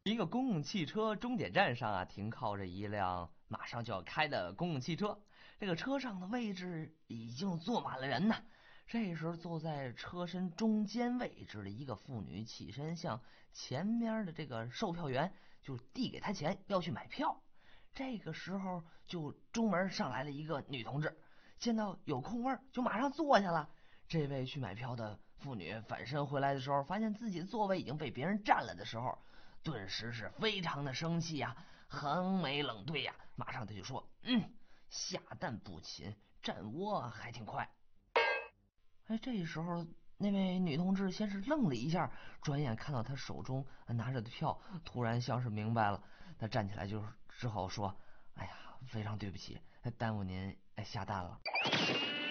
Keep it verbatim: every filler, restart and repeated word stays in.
一个公共汽车终点站上啊，停靠着一辆马上就要开的公共汽车。这个车上的位置已经坐满了人呢。这时，坐在车身中间位置的一个妇女起身向前面的这个售票员就递给他钱，要去买票。这个时候，就中门上来了一个女同志，见到有空位就马上坐下了。这位去买票的妇女反身回来的时候，发现自己的座位已经被别人占了的时候，顿时是非常的生气呀、啊，横眉冷对呀、啊，马上他就说：“嗯，下蛋不勤，占窝还挺快。”哎，这时候那位女同志先是愣了一下，转眼看到他手中拿着的票，突然像是明白了，他站起来就只好说：“哎呀，非常对不起，耽误您下蛋了。”